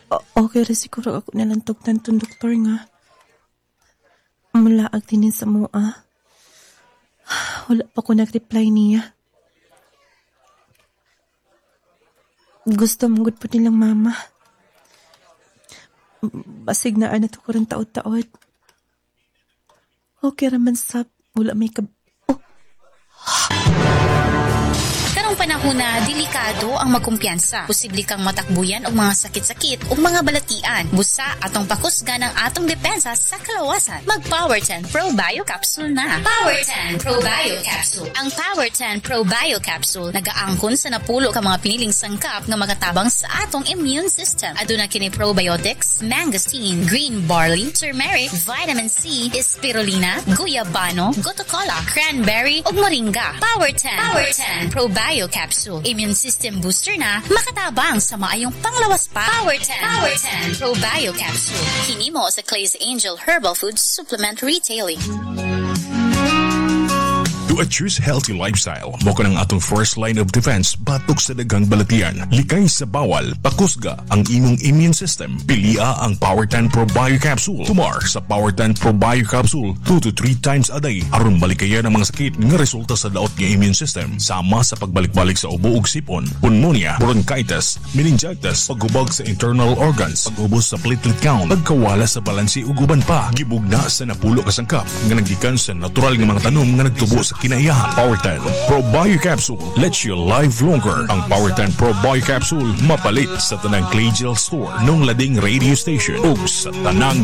Okay ra siguro ako nalantog tantong doktor nga. Mulaag din sa mua. Wala pa ko nag-reply niya. Gusto mong good po nilang mama. Basig na to ko rin taot-taot. Okay raman sab. Wala may Karong panahon na delikado ang magkumpiyansa. Posible kang matakbuyan og mga sakit-sakit ug mga balatian. Busa atong pakusga ng atong depensa sa kalawasan. Mag Power 10 Pro Bio Capsule na. Power 10 Pro Bio Capsule. Ang Power 10 Pro Bio Capsule nagaangkon sa napulo ka mga piniling sangkap nga magatabang sa atong immune system. Aduna kini probiotics, mangosteen, green barley, turmeric, vitamin C, spirulina, guyabano, gotu kola, cranberry ug moringa. Power 10 Pro Bio Capsule. Immune system booster na makatabang sa maayong panglawas pa. Power 10 Pro Bio Capsule. Hinimo sa Clay's Angel Herbal Food Supplement Retailing. To choose healthy lifestyle, mo ka ng atong first line of defense batok sa daghang balatian. Likay sa bawal, pakusga ang imong immune system. Pilia ang Power 10 Pro Bio Capsule. Tumar sa Power 10 Pro Bio Capsule 2 to 3 times a day aron balikayan ang mga sakit nga resulta sa daot nga immune system. Sama sa pagbalik-balik sa ubo ug sipon, pneumonia, bronchitis, meningitis, paghubog sa internal organs, pag-ubos sa platelet count, pagkawala sa balansi ug uban pa. Gibugna sa napulo ka sangkap nga naggikan sa natural nga mga tanom nga nagtubo sa kinaiyahan. Power 10 Pro Bio Capsule lets you live longer. Ang Power 10 Pro Bio Capsule mapalit sa tanang Clay Gel Store nung lading radio station ug sa tanang